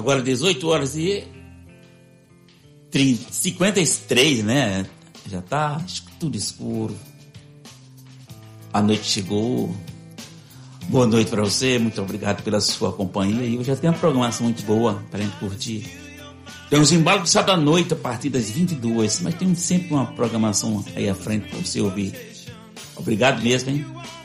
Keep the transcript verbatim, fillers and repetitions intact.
Agora dezoito horas e trinta, cinquenta e três, né? Já tá tudo escuro. A noite chegou. Boa noite para você, muito obrigado pela sua companhia. E hoje já tem uma programação muito boa para a gente curtir. Tem uns embalos de sábado à noite a partir das vinte e duas, mas tem sempre uma programação aí à frente para você ouvir. Obrigado mesmo, hein?